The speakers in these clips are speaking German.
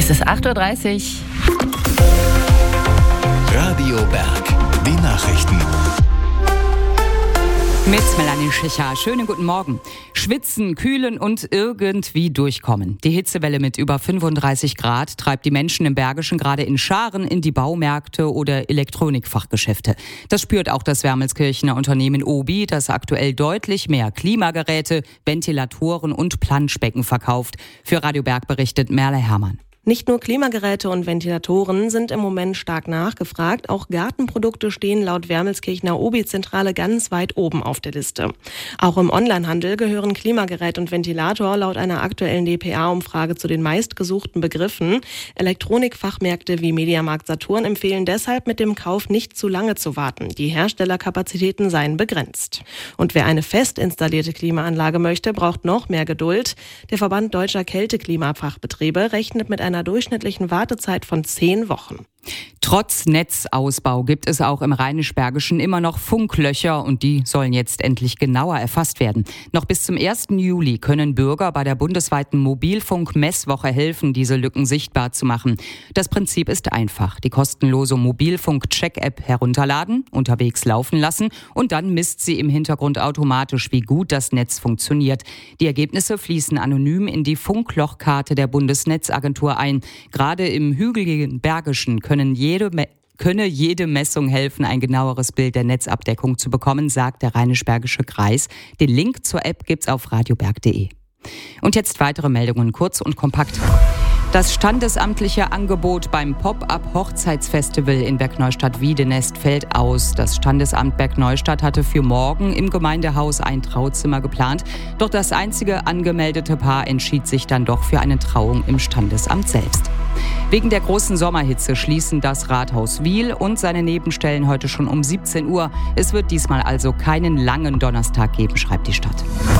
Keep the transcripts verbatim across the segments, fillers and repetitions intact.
Es ist acht Uhr dreißig. Radio Berg, die Nachrichten. Mit Melanie Schicher. Schönen guten Morgen. Schwitzen, kühlen und irgendwie durchkommen. Die Hitzewelle mit über fünfunddreißig Grad treibt die Menschen im Bergischen gerade in Scharen in die Baumärkte oder Elektronikfachgeschäfte. Das spürt auch das Wermelskirchener Unternehmen Obi, das aktuell deutlich mehr Klimageräte, Ventilatoren und Planschbecken verkauft. Für Radio Berg berichtet Merle Herrmann. Nicht nur Klimageräte und Ventilatoren sind im Moment stark nachgefragt, auch Gartenprodukte stehen laut Wermelskirchener Obi-Zentrale ganz weit oben auf der Liste. Auch im Onlinehandel gehören Klimagerät und Ventilator laut einer aktuellen D P A-Umfrage zu den meistgesuchten Begriffen. Elektronikfachmärkte wie Mediamarkt Saturn empfehlen deshalb, mit dem Kauf nicht zu lange zu warten. Die Herstellerkapazitäten seien begrenzt. Und wer eine fest installierte Klimaanlage möchte, braucht noch mehr Geduld. Der Verband Deutscher Kälteklimafachbetriebe rechnet mit einer durchschnittlichen Wartezeit von zehn Wochen. Trotz Netzausbau gibt es auch im Rheinisch-Bergischen immer noch Funklöcher und die sollen jetzt endlich genauer erfasst werden. Noch bis zum ersten Juli können Bürger bei der bundesweiten Mobilfunk-Messwoche helfen, diese Lücken sichtbar zu machen. Das Prinzip ist einfach. Die kostenlose Mobilfunk-Check-App herunterladen, unterwegs laufen lassen und dann misst sie im Hintergrund automatisch, wie gut das Netz funktioniert. Die Ergebnisse fließen anonym in die Funklochkarte der Bundesnetzagentur ein. Gerade im hügeligen Bergischen können jede könne jede Messung helfen, ein genaueres Bild der Netzabdeckung zu bekommen, sagt der Rheinisch-Bergische Kreis. Den Link zur App gibt's auf radioberg punkt de. Und jetzt weitere Meldungen, kurz und kompakt. Das standesamtliche Angebot beim Pop-up-Hochzeitsfestival in Bergneustadt-Wiedenest fällt aus. Das Standesamt Bergneustadt hatte für morgen im Gemeindehaus ein Trauzimmer geplant. Doch das einzige angemeldete Paar entschied sich dann doch für eine Trauung im Standesamt selbst. Wegen der großen Sommerhitze schließen das Rathaus Wiel und seine Nebenstellen heute schon um siebzehn Uhr. Es wird diesmal also keinen langen Donnerstag geben, schreibt die Stadt.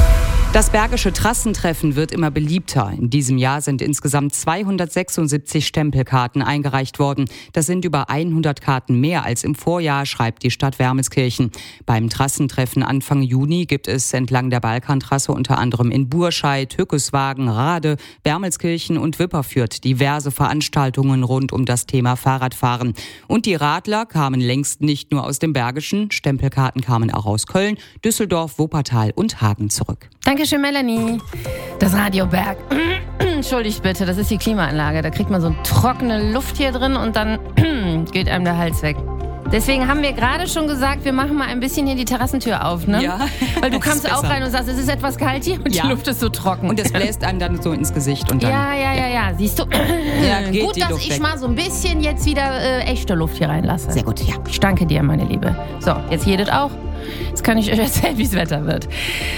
Das Bergische Trassentreffen wird immer beliebter. In diesem Jahr sind insgesamt zweihundertsechsundsiebzig Stempelkarten eingereicht worden. Das sind über hundert Karten mehr als im Vorjahr, schreibt die Stadt Wermelskirchen. Beim Trassentreffen Anfang Juni gibt es entlang der Balkantrasse unter anderem in Burscheid, Hückeswagen, Rade, Wermelskirchen und Wipperfürth diverse Veranstaltungen rund um das Thema Fahrradfahren. Und die Radler kamen längst nicht nur aus dem Bergischen. Stempelkarten kamen auch aus Köln, Düsseldorf, Wuppertal und Hagen zurück. Dankeschön, Melanie. Das Radio Berg. Entschuldigt bitte, das ist die Klimaanlage. Da kriegt man so trockene Luft hier drin und dann geht einem der Hals weg. Deswegen haben wir gerade schon gesagt, wir machen mal ein bisschen hier die Terrassentür auf, ne? Ja. Weil du kommst auch rein und sagst, es ist etwas kalt hier und ja. Die Luft ist so trocken. Und es bläst einem dann so ins Gesicht. Und dann, ja, ja, ja, ja. Siehst du? Ja, geht gut, die dass Luft ich weg. mal so ein bisschen jetzt wieder äh, echte Luft hier reinlasse. Sehr gut, ja. Ich danke dir, meine Liebe. So, jetzt jedet auch. Jetzt kann ich euch erzählen, wie es Wetter wird.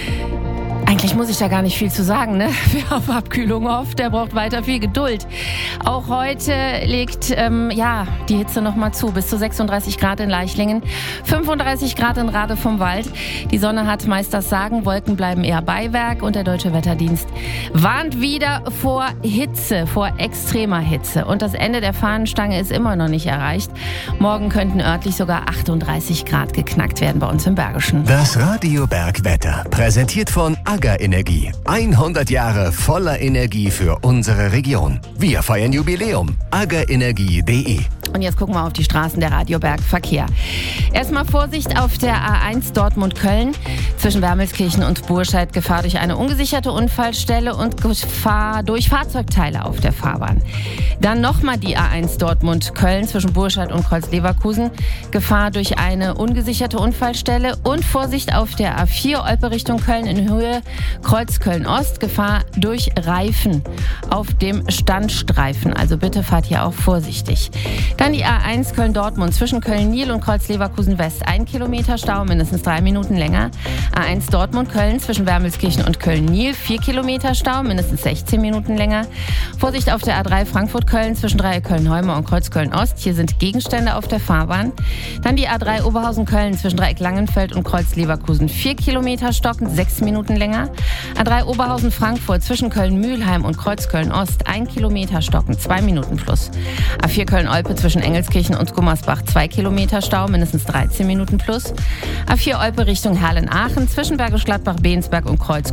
Eigentlich muss ich da gar nicht viel zu sagen, ne? Wer auf Abkühlung hofft, der braucht weiter viel Geduld. Auch heute legt ähm, ja die Hitze noch mal zu, bis zu sechsunddreißig Grad in Leichlingen, fünfunddreißig Grad in Rade vom Wald. Die Sonne hat meist das Sagen, Wolken bleiben eher Beiwerk und der Deutsche Wetterdienst warnt wieder vor Hitze, vor extremer Hitze. Und das Ende der Fahnenstange ist immer noch nicht erreicht. Morgen könnten örtlich sogar achtunddreißig Grad geknackt werden bei uns im Bergischen. Das Radio Berg Wetter, präsentiert von AGA Energie. hundert Jahre voller Energie für unsere Region. Wir feiern Jubiläum. aga energie punkt de. Und jetzt gucken wir auf die Straßen der Radio Berg Verkehr. Erstmal Vorsicht auf der A eins Dortmund-Köln. Zwischen Wermelskirchen und Burscheid Gefahr durch eine ungesicherte Unfallstelle und Gefahr durch Fahrzeugteile auf der Fahrbahn. Dann nochmal die A eins Dortmund-Köln zwischen Burscheid und Kreuz-Leverkusen. Gefahr durch eine ungesicherte Unfallstelle und Vorsicht auf der A vier Olpe Richtung Köln in Höhe Kreuz Köln-Ost. Gefahr durch Reifen auf dem Standstreifen. Also bitte fahrt hier auch vorsichtig. Dann die A eins Köln-Dortmund zwischen Köln-Nil und Kreuz-Leverkusen-West. Ein Kilometer Stau, mindestens drei Minuten länger. A eins Dortmund-Köln zwischen Wermelskirchen und Köln-Nil. Vier Kilometer Stau, mindestens sechzehn Minuten länger. Vorsicht auf der A drei Frankfurt-Köln zwischen Dreieck Köln-Heume und Kreuz Köln-Ost. Hier sind Gegenstände auf der Fahrbahn. Dann die A drei Oberhausen-Köln zwischen Dreieck Langenfeld und Kreuz Leverkusen. Vier Kilometer stockend, sechs Minuten länger. A drei Oberhausen-Frankfurt zwischen Köln-Mühlheim und Kreuz Köln-Ost. Ein Kilometer stockend, zwei Minuten plus. A vier Köln-Olpe zwischen Engelskirchen und Gummersbach. Zwei Kilometer Stau, mindestens dreizehn Minuten plus. A vier Olpe Richtung Herlen-Aachen zwischen Bergisch Gladbach, Bensberg und Kreuz